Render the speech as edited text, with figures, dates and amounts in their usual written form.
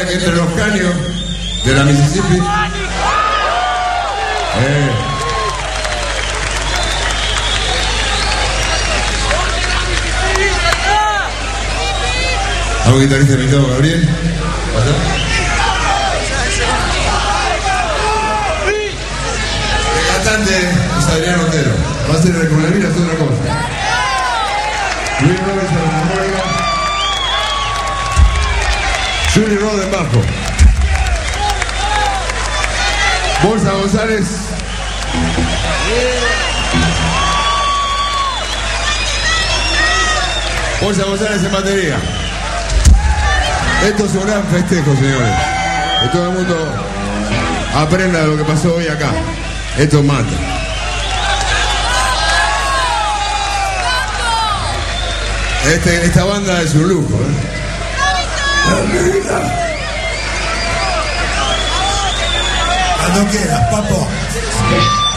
que entre los caños de la Mississippi. ¿Algún guitarrista invitado, Gabriel? ¿Pasa? El cantante es Adrián Otero. Va a ser el con la vida, es otra cosa. Luis Roberts en la armónica. Juli Rod en bajo. Bolsa González. Bolsa González en batería. Esto es un gran festejo, señores. Que todo el mundo aprenda de lo que pasó hoy acá. Esto mata. Esta banda es un lujo, Cuando quieras, papo.